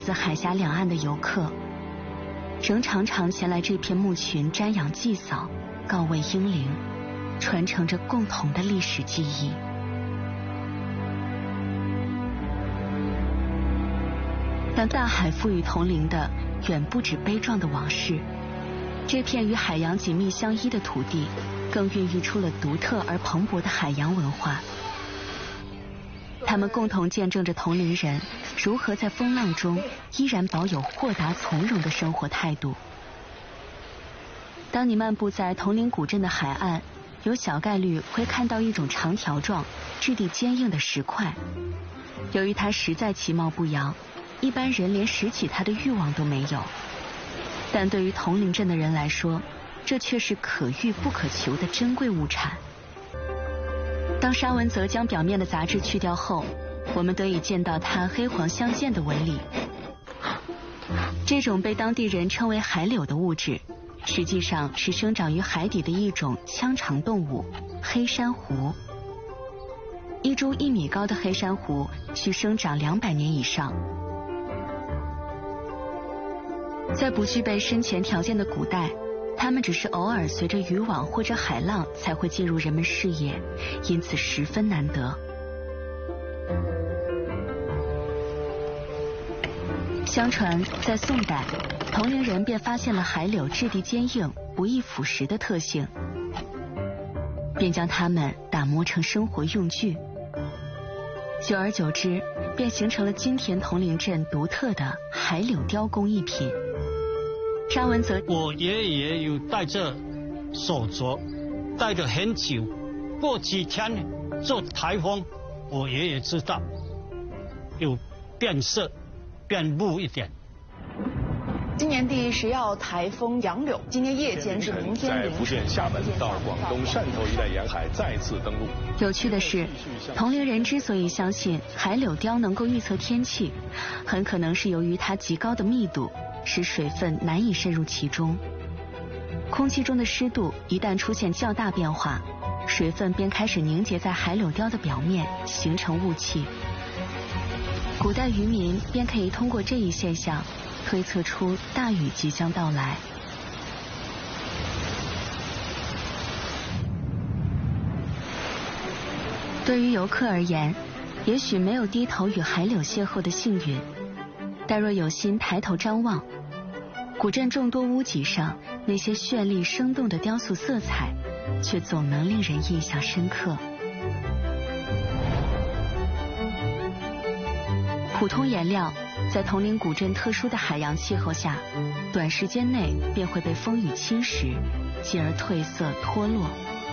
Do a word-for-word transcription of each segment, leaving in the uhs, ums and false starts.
自海峡两岸的游客，仍常常前来这片墓群瞻仰祭扫，告慰英灵，传承着共同的历史记忆。但大海赋予铜陵的远不止悲壮的往事，这片与海洋紧密相依的土地，更孕育出了独特而蓬勃的海洋文化。他们共同见证着铜陵人如何在风浪中依然保有豁达从容的生活态度。当你漫步在铜陵古镇的海岸，有小概率会看到一种长条状、质地坚硬的石块。由于它实在其貌不扬，一般人连拾起它的欲望都没有。但对于铜陵镇的人来说，这却是可遇不可求的珍贵物产。当沙文泽将表面的杂质去掉后，我们得以见到它黑黄相间的纹理。这种被当地人称为海柳的物质，实际上是生长于海底的一种腔肠动物——黑珊瑚。一株一米高的黑珊瑚需生长两百年以上。在不具备深潜条件的古代，它们只是偶尔随着渔网或者海浪才会进入人们视野，因此十分难得。相传，在宋代，铜陵人便发现了海柳质地坚硬、不易腐蚀的特性，便将它们打磨成生活用具。久而久之，便形成了今天铜陵镇独特的海柳雕工艺品。沙文泽， 我爷爷有带着手镯，带了很久，过几天做台风，我爷爷知道有变色、变木一点。 今年第十号台风杨柳，今天夜间至明天凌晨， 在福建厦门到广东汕头一带沿海再次登陆。 有趣的是，铜陵人之所以相信海柳雕能够预测天气，很可能是由于它极高的密度，使水分难以渗入其中。空气中的湿度一旦出现较大变化，水分便开始凝结在海柳雕的表面，形成雾气。古代渔民便可以通过这一现象推测出大雨即将到来。对于游客而言，也许没有低头与海柳邂逅的幸运，但若有心抬头张望，古镇众多屋脊上那些绚丽生动的雕塑色彩，却总能令人印象深刻。普通颜料在铜陵古镇特殊的海洋气候下，短时间内便会被风雨侵蚀，进而褪色脱落。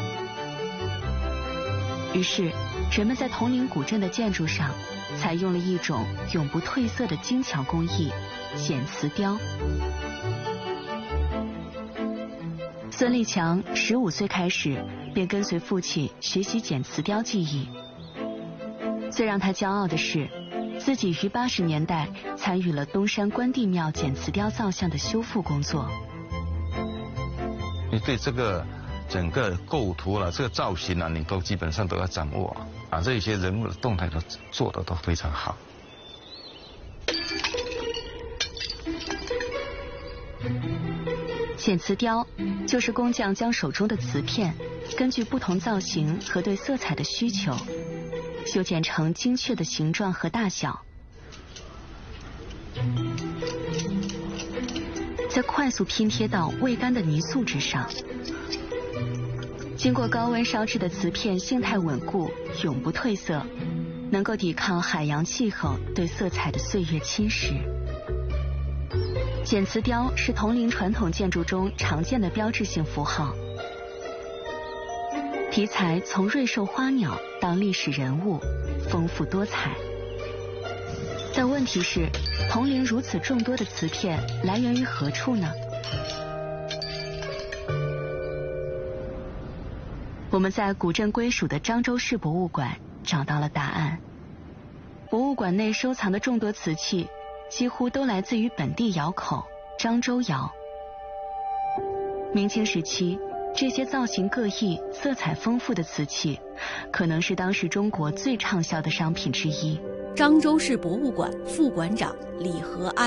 于是，人们在铜陵古镇的建筑上采用了一种永不褪色的精巧工艺——剪瓷雕。孙立强十五岁开始便跟随父亲学习剪瓷雕技艺。最让他骄傲的是，自己于八十年代参与了东山关帝庙剪瓷雕造像的修复工作。 你对这个整个构图啊，这个造型啊，你都基本上都要掌握啊，这些人物的动态都做的都非常好。 剪瓷雕就是工匠将手中的瓷片根据不同造型和对色彩的需求，修剪成精确的形状和大小，再快速拼贴到未干的泥塑之上。经过高温烧制的瓷片性态稳固，永不褪色，能够抵抗海洋气候对色彩的岁月侵蚀。剪瓷雕是铜陵传统建筑中常见的标志性符号，题材从瑞兽花鸟到历史人物，丰富多彩。但问题是，铜陵如此众多的瓷片来源于何处呢？我们在古镇归属的漳州市博物馆找到了答案。博物馆内收藏的众多瓷器，几乎都来自于本地窑口漳州窑。明清时期， 这些造型各异、色彩丰富的瓷器，可能是当时中国最畅销的商品之一。 漳州市博物馆副馆长李和安。